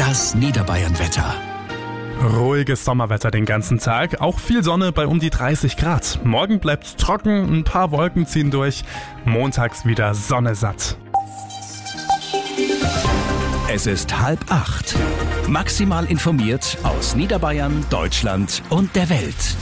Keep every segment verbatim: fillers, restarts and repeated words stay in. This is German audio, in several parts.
Das Niederbayern-Wetter. Ruhiges Sommerwetter den ganzen Tag, auch viel Sonne bei um die dreißig Grad. Morgen bleibt's trocken, ein paar Wolken ziehen durch, montags wieder Sonne satt. Es ist halb acht. Maximal informiert aus Niederbayern, Deutschland und der Welt.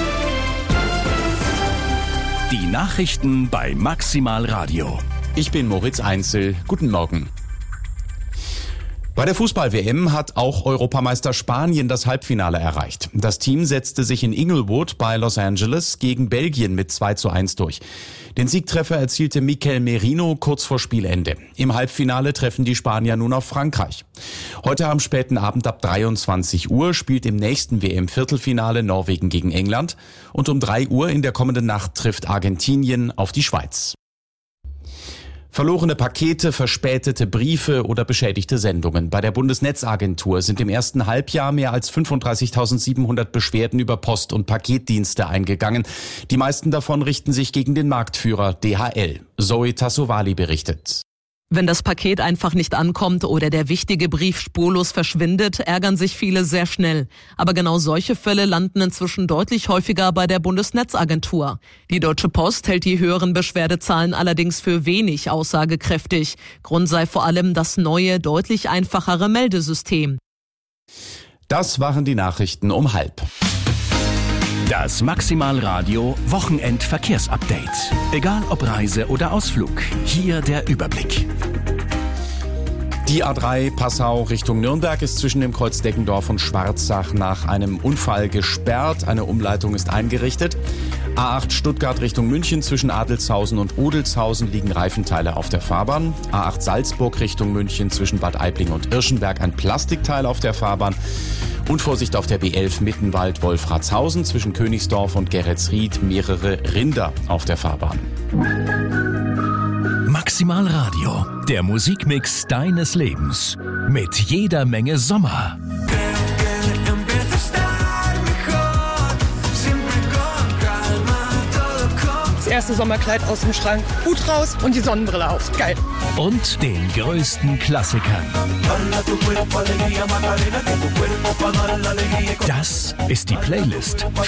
Die Nachrichten bei Maximal Radio. Ich bin Moritz Einzel. Guten Morgen. Bei der Fußball-W M hat auch Europameister Spanien das Halbfinale erreicht. Das Team setzte sich in Inglewood bei Los Angeles gegen Belgien mit zwei zu eins durch. Den Siegtreffer erzielte Mikel Merino kurz vor Spielende. Im Halbfinale treffen die Spanier nun auf Frankreich. Heute am späten Abend ab dreiundzwanzig Uhr spielt im nächsten W M-Viertelfinale Norwegen gegen England und um drei Uhr in der kommenden Nacht trifft Argentinien auf die Schweiz. Verlorene Pakete, verspätete Briefe oder beschädigte Sendungen. Bei der Bundesnetzagentur sind im ersten Halbjahr mehr als fünfunddreißigtausendsiebenhundert Beschwerden über Post- und Paketdienste eingegangen. Die meisten davon richten sich gegen den Marktführer D H L. Zoe Tassovali berichtet. Wenn das Paket einfach nicht ankommt oder der wichtige Brief spurlos verschwindet, ärgern sich viele sehr schnell. Aber genau solche Fälle landen inzwischen deutlich häufiger bei der Bundesnetzagentur. Die Deutsche Post hält die höheren Beschwerdezahlen allerdings für wenig aussagekräftig. Grund sei vor allem das neue, deutlich einfachere Meldesystem. Das waren die Nachrichten um halb. Das Maximal Radio Wochenend-Verkehrsupdate. Egal ob Reise oder Ausflug, hier der Überblick. Die A drei Passau Richtung Nürnberg ist zwischen dem Kreuz Deggendorf und Schwarzach nach einem Unfall gesperrt. Eine Umleitung ist eingerichtet. A acht Stuttgart Richtung München zwischen Adelzhausen und Odelzhausen liegen Reifenteile auf der Fahrbahn. A acht Salzburg Richtung München zwischen Bad Aibling und Irschenberg ein Plastikteil auf der Fahrbahn. Und Vorsicht auf der B elf Mittenwald-Wolfratshausen zwischen Königsdorf und Geretsried mehrere Rinder auf der Fahrbahn. Maximal Radio, der Musikmix deines Lebens. Mit jeder Menge Sommer. Das erste Sommerkleid aus dem Schrank, Hut raus und die Sonnenbrille auf. Geil. Und den größten Klassikern. Das ist die Playlist